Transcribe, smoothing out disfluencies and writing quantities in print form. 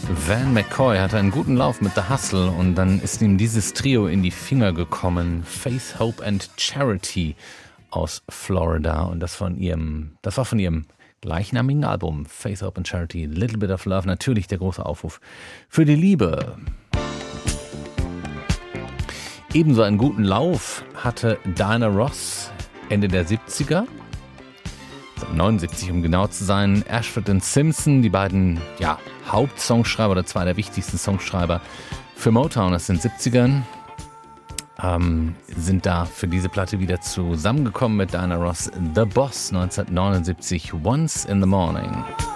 Van McCoy hatte einen guten Lauf mit The Hustle und dann ist ihm dieses Trio in die Finger gekommen. Faith, Hope and Charity aus Florida und das war von ihrem gleichnamigen Album Faith, Hope and Charity, Little Bit of Love. Natürlich der große Aufruf für die Liebe. Ebenso einen guten hatte Diana Ross Ende der 70er. 79, um genau zu sein. Ashford und Simpson, die beiden Hauptsongschreiber oder zwei der wichtigsten Songschreiber für Motown aus den 70ern, sind da für diese Platte wieder zusammengekommen mit Diana Ross. The Boss 1979, Once in the Morning.